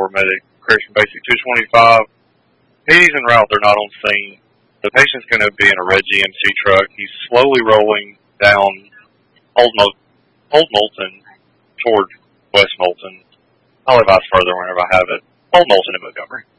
medic, Correction Basic 225. He's en route. They're not on scene. The patient's going to be in a red GMC truck. He's slowly rolling down Old Moulton toward West Moulton. I'll advise further whenever I have it. Old Moulton in Montgomery.